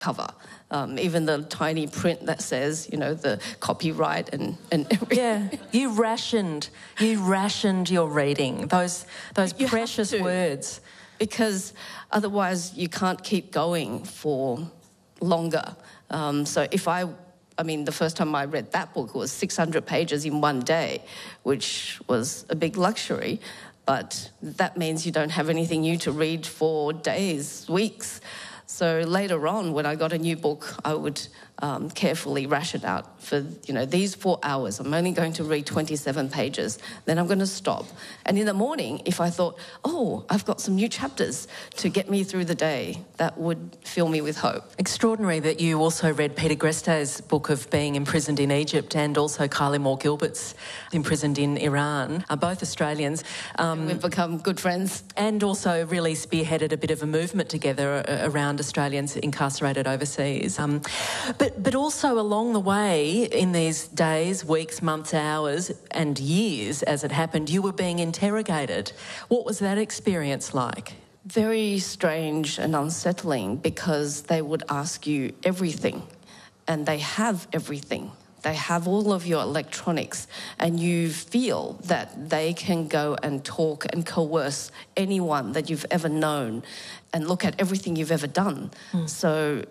cover. Even the tiny print that says, the copyright and everything. Yeah, you rationed your reading, those precious words. Because otherwise you can't keep going for longer. So the first time I read that book was 600 pages in one day, which was a big luxury. But that means you don't have anything new to read for days, weeks. So later on, when I got a new book, I would carefully ration out for, these 4 hours. I'm only going to read 27 pages. Then I'm going to stop. And in the morning, if I thought, I've got some new chapters to get me through the day, that would fill me with hope. Extraordinary that you also read Peter Grestay's book of being imprisoned in Egypt and also Kylie Moore Gilbert's imprisoned in Iran, both Australians. We've become good friends. And also really spearheaded a bit of a movement together around Australians incarcerated overseas. But also along the way, in these days, weeks, months, hours and years, as it happened, you were being interrogated. What was that experience like? Very strange and unsettling, because they would ask you everything, and they have everything. They have all of your electronics, and you feel that they can go and talk and coerce anyone that you've ever known and look at everything you've ever done. So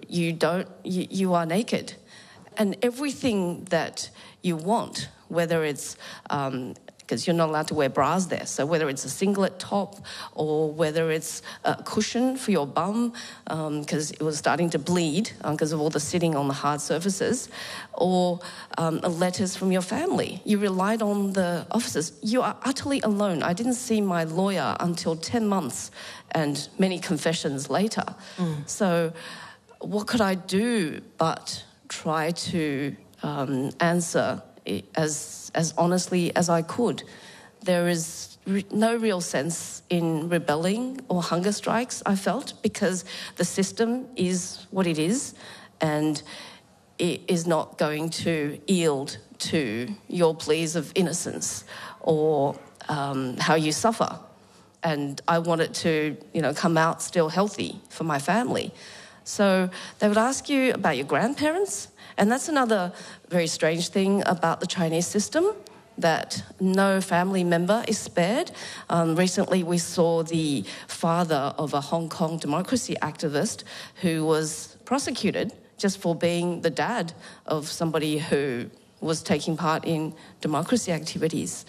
you are naked. And everything that you want, whether it's, because you're not allowed to wear bras there, so whether it's a singlet top or whether it's a cushion for your bum, because it was starting to bleed because of all the sitting on the hard surfaces, or letters from your family. You relied on the officers. You are utterly alone. I didn't see my lawyer until 10 months and many confessions later. So what could I do but try to answer as honestly as I could? There is no real sense in rebelling or hunger strikes, I felt, because the system is what it is, and it is not going to yield to your pleas of innocence or how you suffer. And I wanted to, come out still healthy for my family. So they would ask you about your grandparents, and that's another very strange thing about the Chinese system, that no family member is spared. Recently we saw the father of a Hong Kong democracy activist who was prosecuted just for being the dad of somebody who was taking part in democracy activities.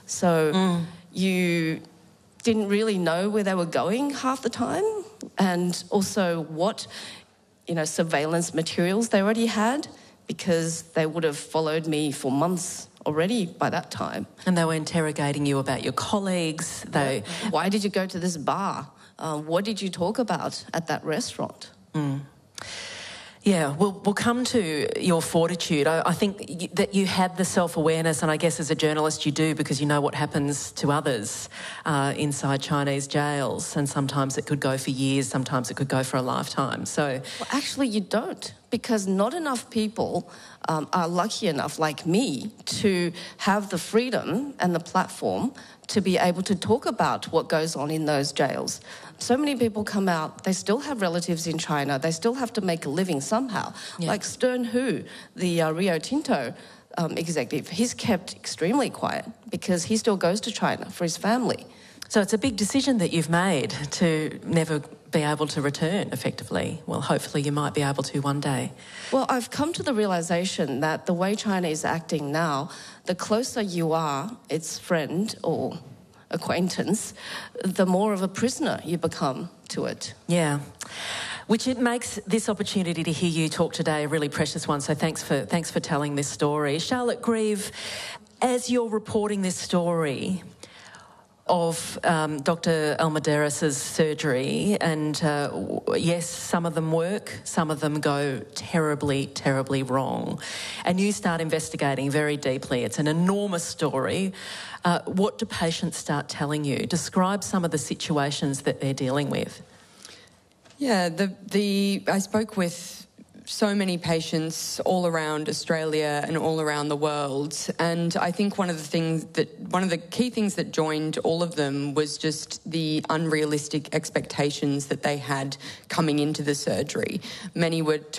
So you didn't really know where they were going half the time, and also what, surveillance materials they already had, because they would have followed me for months already by that time. And they were interrogating you about your colleagues. Why did you go to this bar? What did you talk about at that restaurant? Yeah, we'll come to your fortitude. I think that you had the self-awareness, and I guess as a journalist you do, because you know what happens to others inside Chinese jails, and sometimes it could go for years, sometimes it could go for a lifetime. So, well, actually you don't, because not enough people are lucky enough, like me, to have the freedom and the platform to be able to talk about what goes on in those jails. So many people come out, they still have relatives in China, they still have to make a living somehow. Yeah. Like Stern Hu, the Rio Tinto executive, he's kept extremely quiet because he still goes to China for his family. So it's a big decision that you've made to never be able to return effectively. Well, hopefully you might be able to one day. Well, I've come to the realisation that the way China is acting now, the closer you are its friend or acquaintance, the more of a prisoner you become to it. Yeah. Which it makes this opportunity to hear you talk today a really precious one, so thanks for telling this story. Charlotte Grieve, as you're reporting this story of Dr. Almeidaras's surgery, and yes, some of them work, some of them go terribly, terribly wrong, and you start investigating very deeply. It's an enormous story. What do patients start telling you? Describe some of the situations that they're dealing with. Yeah, I spoke with so many patients all around Australia and all around the world, and I think one of the key things that joined all of them was just the unrealistic expectations that they had coming into the surgery. Many were